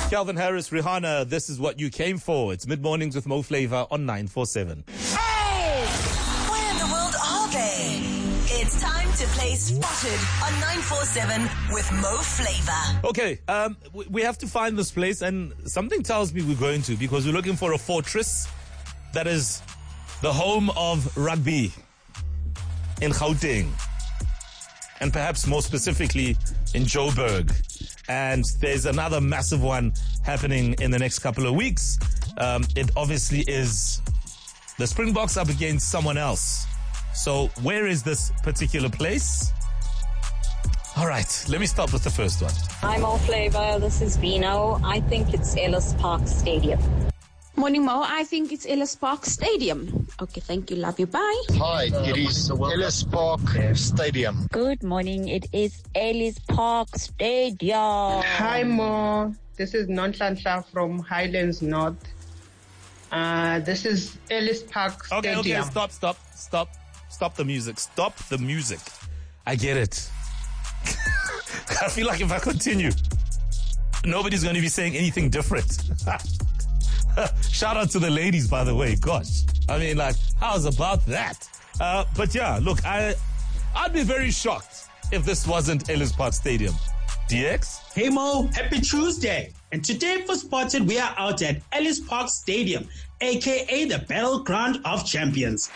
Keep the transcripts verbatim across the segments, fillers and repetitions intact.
Calvin Harris, Rihanna, this is what you came for. It's Mid-Mornings with Mo Flava on nine four seven. Oh! Where in the world are they? It's time to play Spotted on nine four seven with Mo Flava. Okay, um, we, we have to find this place, and something tells me we're going to, because we're looking for a fortress that is the home of rugby in Gauteng, and perhaps more specifically in Joburg. And there's another massive one happening in the next couple of weeks. Um, it obviously is the Springboks up against someone else. So where is this particular place? All right, let me start with the first one. Hi, Mo Flava. This is Vino. I think it's Ellis Park Stadium. Morning, Mo. I think it's Ellis Park Stadium. Okay, thank you. Love you. Bye. Hi, it is Ellis Park Stadium. Good morning. It is Ellis Park Stadium. Hi, Mo. This is Nonhlanhla from Highlands North. Uh, this is Ellis Park Stadium. Okay, okay, stop, stop, stop. Stop the music. Stop the music. I get it. I feel like if I continue, nobody's going to be saying anything different. Shout out to the ladies, by the way. Gosh. I mean, like, how's about that? Uh, but yeah, look, I, I'd be very shocked if this wasn't Ellis Park Stadium. D X? Hey Mo, happy Tuesday. And today for Spotted, we are out at Ellis Park Stadium, aka the Battleground of Champions.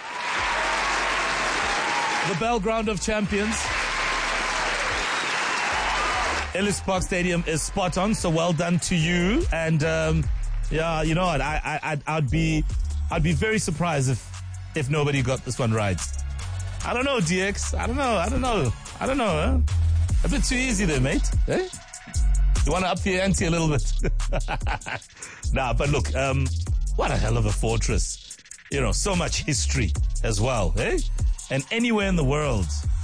The Battleground of Champions. Ellis Park Stadium is spot on, so well done to you. And, um, yeah, you know what? I, I, I'd, I'd be, I'd be very surprised if, if nobody got this one right. I don't know, D X. I don't know. I don't know. I don't know. Huh? A bit too easy there, mate. Eh? You want to up the ante a little bit? Nah, but look, um, what a hell of a fortress. You know, so much history as well, eh? And anywhere in the world,